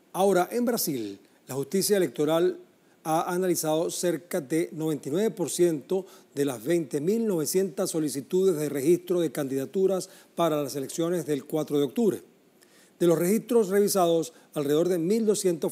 Ahora, en Brasil, la justicia electoral ha analizado cerca de 99% de las 20.900 solicitudes de registro de candidaturas para las elecciones del 4 de octubre. De los registros revisados, alrededor de 1.200